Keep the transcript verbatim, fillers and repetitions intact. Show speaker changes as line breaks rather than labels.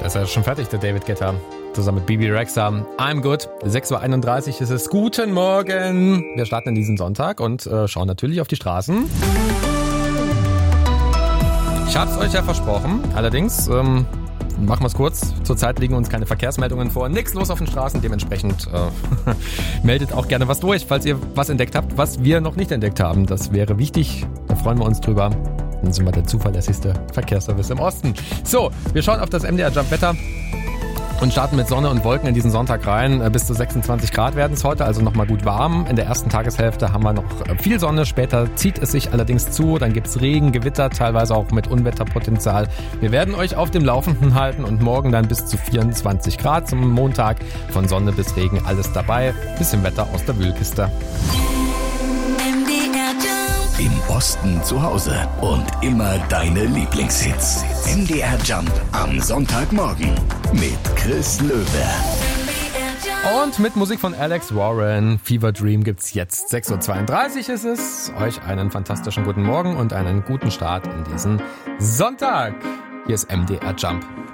Da ist er schon fertig, der David Guetta. Zusammen mit Bibi Rexha. I'm good. sechs Uhr einunddreißig ist es. Guten Morgen. Wir starten in diesen Sonntag und äh, schauen natürlich auf die Straßen. Ich hab's euch ja versprochen. Allerdings, ähm, machen wir es kurz. Zurzeit liegen uns keine Verkehrsmeldungen vor. Nix los auf den Straßen. Dementsprechend äh, meldet auch gerne was durch, falls ihr was entdeckt habt, was wir noch nicht entdeckt haben. Das wäre wichtig. Da freuen wir uns drüber. Dann sind wir der zuverlässigste Verkehrsservice im Osten. So, wir schauen auf das M D R Jump Wetter und starten mit Sonne und Wolken in diesen Sonntag rein. Bis zu sechsundzwanzig Grad werden es heute, also nochmal gut warm. In der ersten Tageshälfte haben wir noch viel Sonne, später zieht es sich allerdings zu. Dann gibt's Regen, Gewitter, teilweise auch mit Unwetterpotenzial. Wir werden euch auf dem Laufenden halten und morgen dann bis zu vierundzwanzig Grad zum Montag. Von Sonne bis Regen alles dabei. Bisschen Wetter aus der Wühlkiste.
Im Osten zu Hause und immer deine Lieblingshits. M D R Jump am Sonntagmorgen mit Chris Löwe.
Und mit Musik von Alex Warren. Fever Dream gibt's jetzt. sechs Uhr zweiunddreißig ist es. Euch einen fantastischen guten Morgen und einen guten Start in diesen Sonntag. Hier ist M D R Jump.